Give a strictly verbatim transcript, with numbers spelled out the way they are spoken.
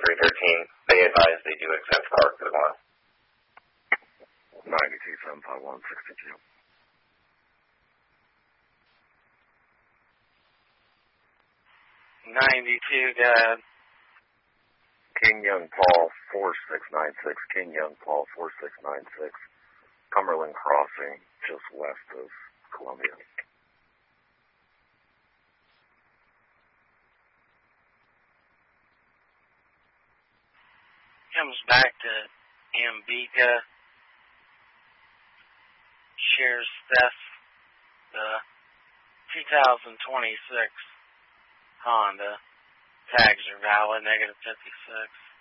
three thirteen. They advise they do accept card for the month. ninety-two seven five one sixty-two. ninety-two, Dad. King Young Paul four six nine six. King Young Paul four six nine six. Cumberland Crossing, just west of Columbia. Comes back to Ambika. Shares theft. The two thousand twenty-six Honda. Tags are valid, negative fifty-six.